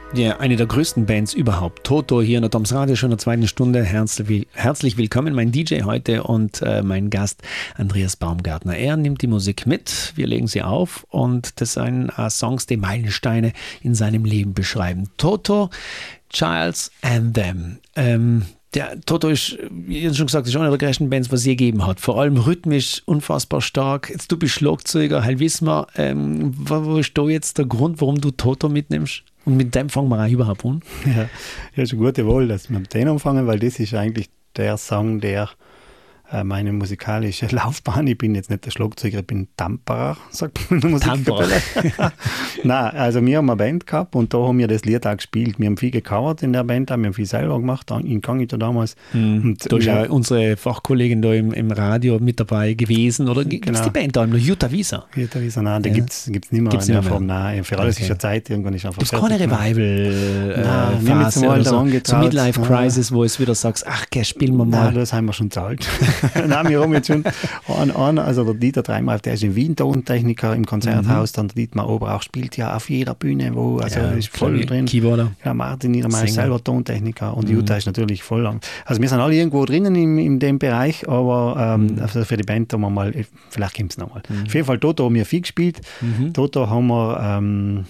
Ja, eine der größten Bands überhaupt. Toto hier in der Toms Radio, schon in der zweiten Stunde. Herzlich willkommen, mein DJ heute und mein Gast Andreas Baumgartner. Er nimmt die Musik mit, wir legen sie auf und das sind Songs, die Meilensteine in seinem Leben beschreiben. Toto, Childs and Them. Der Toto ist, wie ich schon gesagt, ist eine der größten Bands, was es je gegeben hat. Vor allem rhythmisch unfassbar stark. Jetzt, du bist Schlagzeuger, halt wissen wir, wo ist da jetzt der Grund, warum du Toto mitnimmst? Und mit dem fangen wir auch überhaupt an. Ja, ist eine gute Wahl, dass wir mit dem anfangen, weil das ist eigentlich der Song, der meine musikalische Laufbahn, ich bin jetzt nicht der Schlagzeuger, ich bin Tamperer, sagt man in der Musikkapelle. Nein, also wir haben eine Band gehabt und da haben wir das Lied auch gespielt. Wir haben viel gecovert in der Band, wir haben viel selber gemacht, in Kangita damals. Und da ist ja unsere Fachkollegin da im Radio mit dabei gewesen, oder gibt es die Band da noch? Jutta Wieser? Jutta Wieser, nein, die gibt es nicht mehr in der Form. Nein, für alles ist ja Zeit, irgendwann ist einfach fertig. Gibt es keine Revival-Phase oder so Midlife-Crisis, wo es wieder sagst, ach, spielen wir mal. Nein, das haben wir schon zahlt. Nein, wir haben jetzt schon also der Dieter Dreimal, der ist in Wien Tontechniker im Konzerthaus, dann der Dietmar Oberauch spielt ja auf jeder Bühne, ist voll drin. Keyboarder. Ja, Martin Niedermeyer ist selber Tontechniker und Jutta ist natürlich voll lang. Also wir sind alle irgendwo drinnen in dem Bereich, aber also für die Band haben wir mal, vielleicht kommt es nochmal. Auf jeden Fall Toto haben wir viel gespielt. Toto haben wir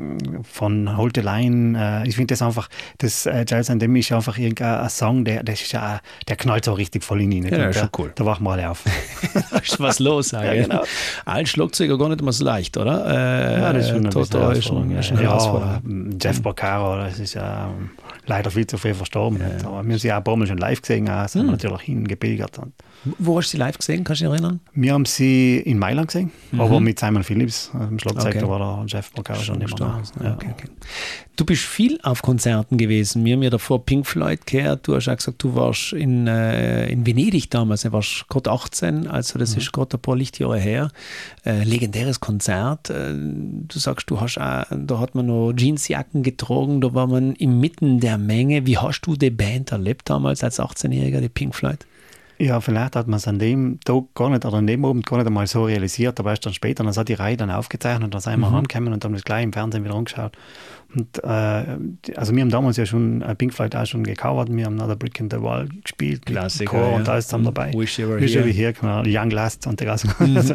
von Hold the Line, ich finde das einfach, das Childs and Them ist einfach ein Song, der knallt so richtig voll in ihn. Ja, ist schon cool. Da wachen wir alle auf. Da ist was los, sage ich. Ja, genau. Als Schlagzeuger gar nicht immer so leicht, oder? Ja, das ist schon Toto ist schon Herausforderung. Jeff Porcaro, das ist ja leider viel zu viel verstorben. Ja. Aber wir haben sie auch ein paar Mal schon live gesehen, sind natürlich hingepilgert. Wo hast du sie live gesehen, kannst du dich erinnern? Wir haben sie in Mailand gesehen, aber mit Simon Phillips, dem Schlagzeuger, da war der Jeff Porcaro schon immer da. Ja. Okay. Du bist viel auf Konzerten gewesen. Wir haben ja davor Pink Floyd gehört. Du hast auch gesagt, du warst in Venedig damals. Du warst gerade 18, also das ist gerade ein paar Lichtjahre her. Legendäres Konzert. Du sagst, da hat man noch Jeansjacken getragen, da war man inmitten der Menge. Wie hast du die Band erlebt damals als 18-Jähriger, die Pink Floyd? Ja, vielleicht hat man es an dem Tag gar nicht, oder an dem Abend gar nicht einmal so realisiert, aber erst dann später, dann hat die Reihe dann aufgezeichnet und dann sind wir rangekommen und haben das gleich im Fernsehen wieder angeschaut. Und also wir haben damals ja schon Pink Floyd auch schon gecovert, wir haben Another Brick in the Wall gespielt, Klassiker, und da ist dann dabei. Wish You Were Here, genau, Young Last und der ganze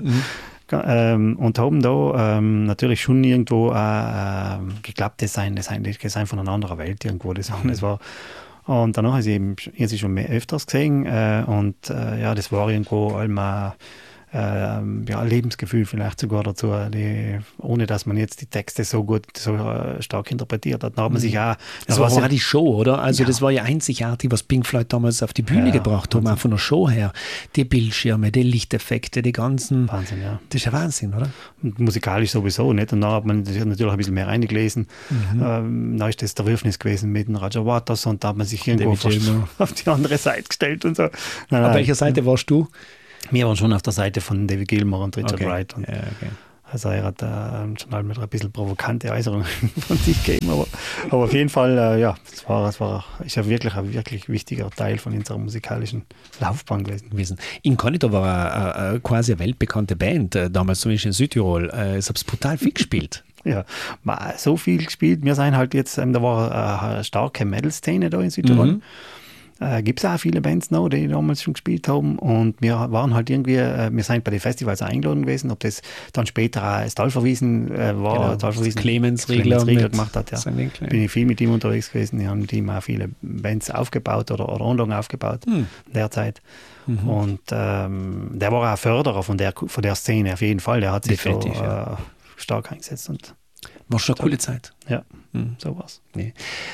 und haben da natürlich schon irgendwo geglaubt, das sei von einer anderen Welt irgendwo, das war. Und danach habe ich sie schon mehr öfters gesehen und das war irgendwo einmal Lebensgefühl vielleicht sogar dazu, ohne dass man jetzt die Texte so stark interpretiert hat. Dann hat man sich auch... Das war auch die Show, oder? Also das war ja einzigartig, was Pink Floyd damals auf die Bühne gebracht haben, auch von der Show her. Die Bildschirme, die Lichteffekte, die ganzen... Wahnsinn, ja. Das ist ja Wahnsinn, oder? Und musikalisch sowieso nicht. Und dann hat man sich natürlich ein bisschen mehr reingelesen. Dann ist das der Würfnis gewesen mit dem Roger Waters und da hat man sich irgendwo auf die andere Seite gestellt und so. Auf welcher Seite warst du? Wir waren schon auf der Seite von David Gilmour und Richard Wright. Und also er hat schon halt mit ein bisschen provokante Äußerungen von sich gegeben. Aber auf jeden Fall, ist ja wirklich ein wirklich wichtiger Teil von unserer musikalischen Laufbahn gewesen. Incognito war quasi eine weltbekannte Band, damals zumindest in Südtirol. Ich habe es brutal viel gespielt. Ja, so viel gespielt. Wir sind halt jetzt, da war eine starke Metal-Szene da in Südtirol. Gibt es auch viele Bands noch, die damals schon gespielt haben und wir waren halt irgendwie, wir sind bei den Festivals eingeladen gewesen, ob das dann später auch das Talverwiesen war, genau, Clemens Riegler gemacht hat, ja. Bin ich viel mit ihm unterwegs gewesen, die haben mit ihm auch viele Bands aufgebaut oder Anlagen aufgebaut in der Zeit. Und der war auch Förderer von der Szene auf jeden Fall, der hat sich so stark eingesetzt. Und war schon eine coole Zeit. Ja, so war's. Nee.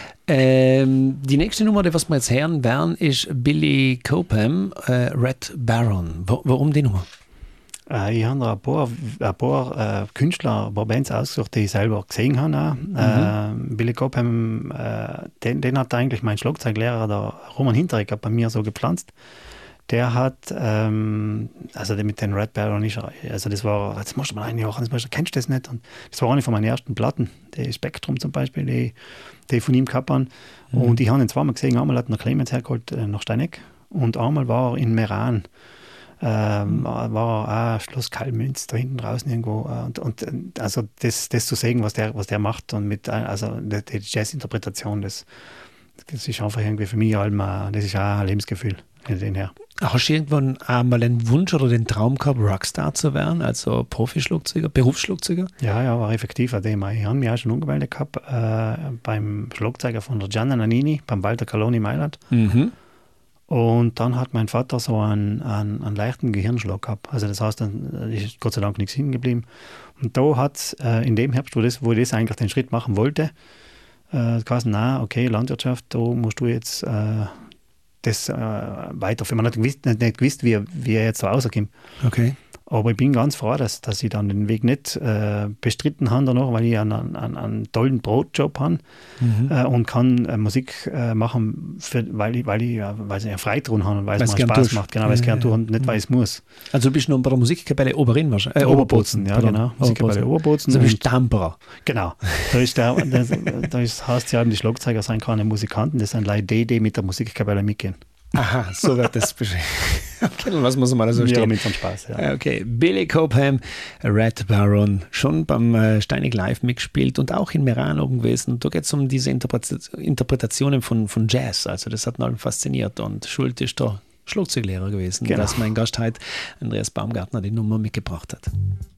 Die nächste Nummer, die was wir jetzt hören werden, ist Billy Cobham, Red Baron. Warum die Nummer? Ich habe ein paar Künstler, ein paar Bands ausgesucht, die ich selber gesehen habe. Billy Cobham, den hat eigentlich mein Schlagzeuglehrer, der Roman Hinteregger, bei mir so gepflanzt. Der hat, also mit den Red Baron, also das war, jetzt musst du mal einjahren, kennst du das nicht? Und das war eine von meinen ersten Platten, die Spektrum zum Beispiel, die von ihm gehabt haben. Und ich habe ihn zweimal gesehen, einmal hat er Clemens hergeholt nach Steineck und einmal war er in Meran war auch Schloss Kalmünz da hinten draußen irgendwo. Und also das zu sehen, was der macht und also die Jazz-Interpretation, das ist einfach irgendwie für mich das ist auch ein Lebensgefühl in den her. Hast du irgendwann einmal den Wunsch oder den Traum gehabt, Rockstar zu werden, also Profischlagzeuger, Berufsschlagzeuger? Ja, war effektiv ein Thema. Ich habe mich auch schon angemeldet gehabt beim Schlagzeuger von der Gianna Nannini, beim Walter Caloni Mailand. Mhm. Und dann hat mein Vater so einen leichten Gehirnschlag gehabt. Also das heißt, dann ist Gott sei Dank nichts hingeblieben. Und da hat es in dem Herbst, wo ich das eigentlich den Schritt machen wollte, geheißen, okay, Landwirtschaft, da musst du jetzt das weiterführen. Man hat nicht gewusst, wie er jetzt so rauskommt. Okay. Aber ich bin ganz froh, dass ich dann den Weg nicht bestritten habe danach, weil ich einen tollen Brotjob habe und kann Musik machen, weil ich einen Freitraum habe und weil es mir Spaß macht. Genau, weil ich es gerne tue und nicht, weil ich es muss. Also du bist noch bei der Musikkapelle Oberin wahrscheinlich? Oberbozen, ja genau. Musikkapelle Oberbozen. Also du bist Tamperer. Genau. Da heißt ja, die Schlagzeuger sind keine Musikanten, das sind Leute, die mit der Musikkapelle mitgehen. Aha, so wird das beschrieben. Okay, dann lassen wir es mal so stehen. Ja, mit dem Spaß, ja. Okay, Billy Cobham, Red Baron, schon beim Steinig Live mitgespielt und auch in Merano gewesen. Da geht es um diese Interpretationen von Jazz. Also das hat mich fasziniert und Schuld ist da Schlagzeuglehrer gewesen, dass mein Gast heute, Andreas Baumgartner, die Nummer mitgebracht hat.